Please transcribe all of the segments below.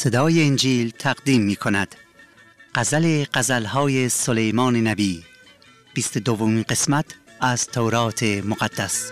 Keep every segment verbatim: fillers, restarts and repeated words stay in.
صدای انجیل تقدیم می کند غزل غزلهای سلیمان نبی، بیست و دومین قسمت از تورات مقدس.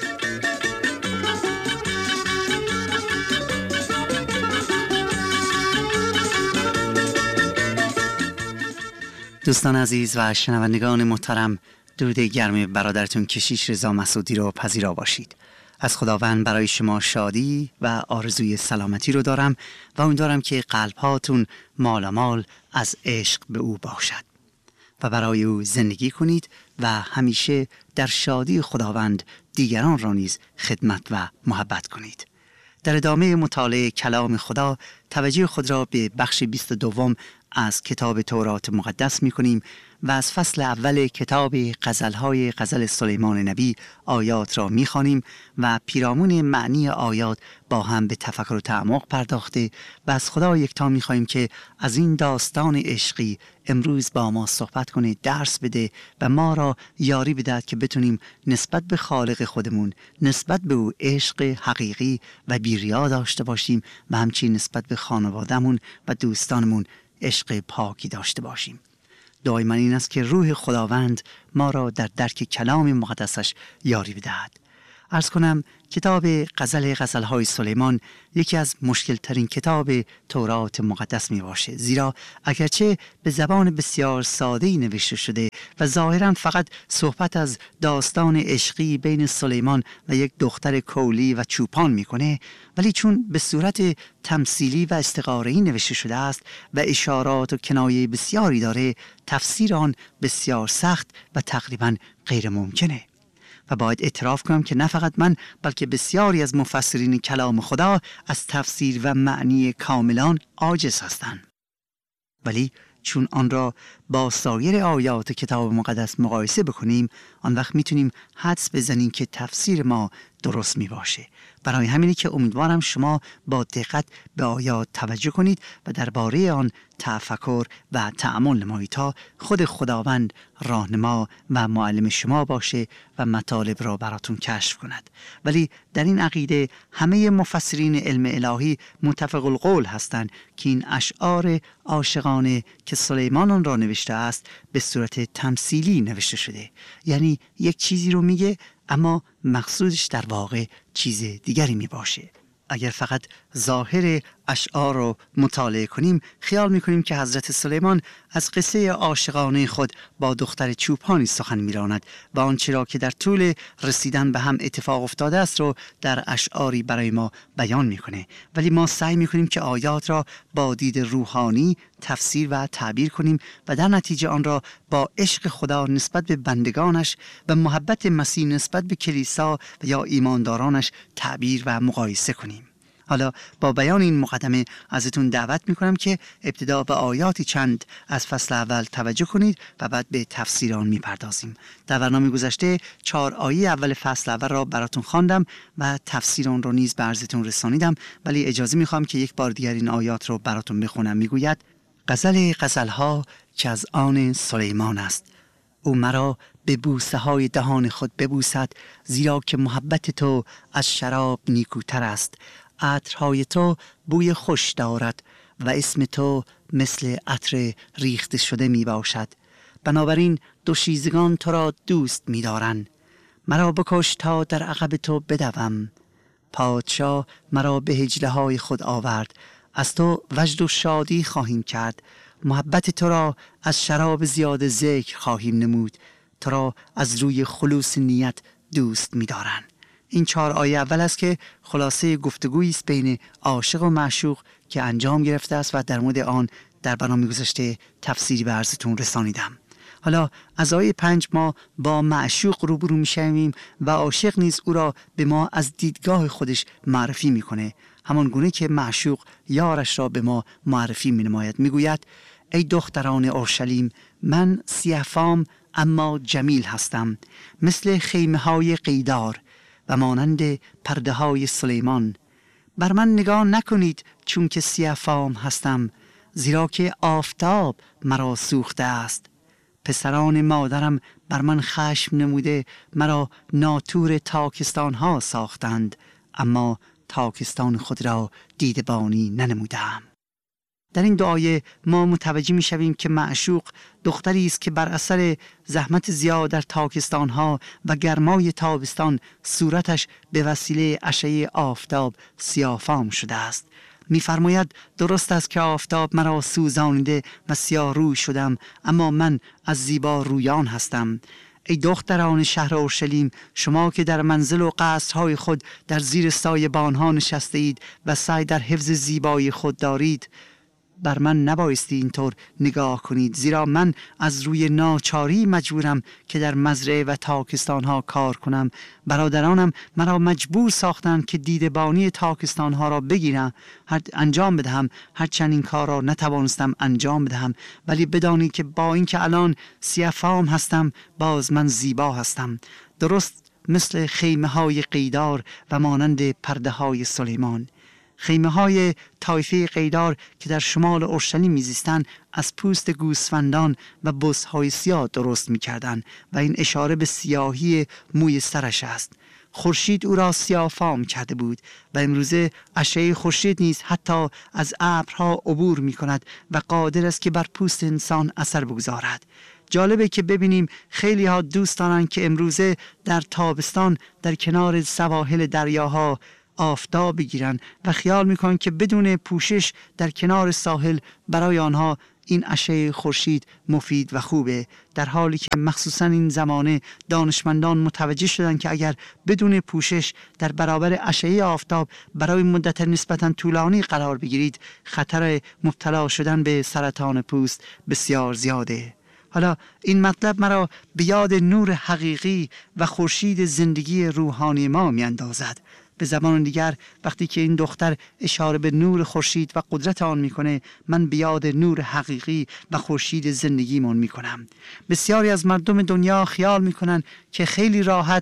دوستان عزیز و شنوندگان محترم، درود گرم برادرتون کشیش رضا مسعودی رو پذیرا باشید. از خداوند برای شما شادی و آرزوی سلامتی رو دارم و امیدوارم که قلب‌هاتون مالامال از عشق به او باشد و برای او زندگی کنید و همیشه در شادی خداوند دیگران را نیز خدمت و محبت کنید. در ادامه مطالعه کلام خدا توجه خود را به بخش بیست و دوم از کتاب تورات مقدس می کنیم و از فصل اول کتاب غزلهای غزل سلیمان نبی آیات را می خوانیم و پیرامون معنی آیات با هم به تفکر و تعمق پرداخته و از خدا یکتا می خواهیم که از این داستان عشقی امروز با ما صحبت کنه، درس بده و ما را یاری بدهد که بتونیم نسبت به خالق خودمون، نسبت به او عشق حقیقی و بی‌ریا داشته باشیم و همچنین نسبت به خانوادهمون و دوستانمون عشق پاکی داشته باشیم. دعای من این است که روح خداوند ما را در درک کلام مقدسش یاری بدهد. عرض کنم کتاب غزل غزلهای سلیمان یکی از مشکل ترین کتاب تورات مقدس می باشه، زیرا اگرچه به زبان بسیار ساده‌ای نوشته شده و ظاهراً فقط صحبت از داستان عشقی بین سلیمان و یک دختر کولی و چوپان میکنه، ولی چون به صورت تمثیلی و استعاره‌ای نوشته شده است و اشارات و کنایه بسیاری داره، تفسیر آن بسیار سخت و تقریباً غیر ممکنه. و باید اعتراف کنم که نه فقط من بلکه بسیاری از مفسرین کلام خدا از تفسیر و معنی کاملان عاجز هستند. ولی چون آن را با سایر آیات کتاب مقدس مقایسه بکنیم، آن وقت میتونیم حدس بزنیم که تفسیر ما درست می باشه. برای همینه که امیدوارم شما با دقت به آیات توجه کنید و درباره آن تفکر و تأمل نمایید تا خود خداوند راهنما و معلم شما باشه و مطالب را براتون کشف کند. ولی در این عقیده همه مفسرین علم الهی متفق القول هستند که این اشعار عاشقانه که سلیمان آن را نوشته است به صورت تمثیلی نوشته شده، یعنی یک چیزی رو میگه اما مقصودش در واقع چیز دیگری می باشه. اگر فقط ظاهر اشعار رو مطالعه کنیم، خیال می کنیم که حضرت سلیمان از قصه عاشقانه خود با دختر چوپانی سخن می راند و آنچه را که در طول رسیدن به هم اتفاق افتاده است رو در اشعاری برای ما بیان می کنه. ولی ما سعی می کنیم که آیات را با دید روحانی تفسیر و تعبیر کنیم و در نتیجه آن را با عشق خدا نسبت به بندگانش و محبت مسیح نسبت به کلیسا و یا ایماندارانش تعبیر و مقایسه کنیم. حالا با بیان این مقدمه ازتون دعوت میکنم که ابتدا به آیاتی چند از فصل اول توجه کنید و بعد به تفسیر آن میپردازیم. در برنامه گذشته چهار آیه اول فصل اول را براتون خواندم و تفسیر آن را نیز به عرضتون رسانیدم، ولی اجازه میخوام که یک بار دیگر این آیات را براتون بخونم. میگوید: غزل غزلها که از آن سلیمان است، او مرا به بوسه های دهان خود ببوسد، زیرا که محبت تو از شراب نیکوتر است. عطرهای تو بوی خوش دارد و اسم تو مثل عطر ریخته شده می باشد. بنابراین دوشیزگان تو را دوست می دارن. مرا بکش تا در عقب تو بدوم. پادشاه مرا به هجله های خود آورد، از تو وجد و شادی خواهیم کرد. محبت تو را از شراب زیاد ذکر خواهیم نمود، تو را از روی خلوص نیت دوست می دارن. این چهار آیه اول است که خلاصه گفتگویی است بین عاشق و معشوق که انجام گرفته است و در مورد آن در برنامه گذشته تفسیری به عرضتون رسانیدم. حالا از آیه پنج ما با معشوق روبرو میشویم و عاشق نیز او را به ما از دیدگاه خودش معرفی میکنه، همان گونه که معشوق یارش را به ما معرفی مینماید. میگوید: ای دختران اورشلیم، من سیاه فام اما جمیل هستم، مثل خیمه های قیدار و مانند پرده های سلیمان. بر من نگاه نکنید چون که سیاه فام هستم، زیرا که آفتاب مرا سوخته است. پسران مادرم بر من خشم نموده، مرا ناطور تاکستان ها ساختند، اما تاکستان خود را دیدبانی ننمودم. در این دعای ما متوجه می شویم که معشوق دختری است که بر اثر زحمت زیاد در تاکستانها و گرمای تابستان صورتش به وسیله اشعه آفتاب سیاه‌فام شده است. می‌فرماید درست است که آفتاب مرا سوزانیده و سیاه روی شدم، اما من از زیبا رویان هستم. ای دختران شهر اورشلیم، شما که در منزل و قصرهای خود در زیر سایه بانها نشسته اید و سعی در حفظ زیبایی خود دارید، بر من نبایستی اینطور نگاه کنید، زیرا من از روی ناچاری مجبورم که در مزرعه و تاکستانها کار کنم. برادرانم مرا مجبور ساختند که دیدبانی تاکستانها را بگیرم، هر انجام بدهم، هرچند این کار را نتوانستم انجام بدهم. ولی بدانید که با اینکه الان سیاه‌فام هستم، باز من زیبا هستم، درست مثل خیمه های قیدار و مانند پرده های سلیمان. خیمه های طایفه قیدار که در شمال اورشلیم میزیستند از پوست گوسفندان و بزهای سیاه درست میکردند و این اشاره به سیاهی موی سرش است. خورشید او را سیاه‌فام کرده بود و امروزه اشعه خورشید نیز حتی از ابرها عبور میکند و قادر است که بر پوست انسان اثر بگذارد. جالبه که ببینیم خیلی ها دوست دارن که امروزه در تابستان در کنار سواحل دریاها آفتاب بگیرن و خیال میکنن که بدون پوشش در کنار ساحل برای آنها این اشعه خورشید مفید و خوبه، در حالی که مخصوصا این زمانه دانشمندان متوجه شدن که اگر بدون پوشش در برابر اشعه آفتاب برای مدت نسبتا طولانی قرار بگیرید، خطر مبتلا شدن به سرطان پوست بسیار زیاده. حالا این مطلب مرا به یاد نور حقیقی و خورشید زندگی روحانی ما می اندازد. به زبان دیگر وقتی که این دختر اشاره به نور خورشید و قدرت آن میکنه، من به یاد نور حقیقی و خورشید زندگیمون میکنم. بسیاری از مردم دنیا خیال میکنن که خیلی راحت